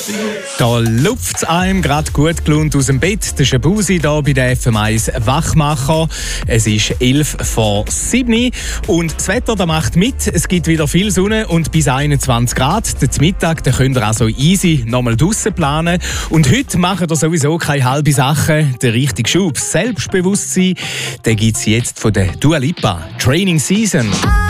Da lupft es einem gerade gut gelohnt aus dem Bett. Der Schabusi hier bei der FM1 Wachmacher. Es ist 11:07 und das Wetter da macht mit. Es gibt wieder viel Sonne und bis 21 Grad. Den Mittag da könnt ihr also easy nochmal draussen planen. Und heute machen wir sowieso keine halbe Sachen. Der richtige Schub, Selbstbewusstsein, den gibt es jetzt von der Dua Lipa. Training Season.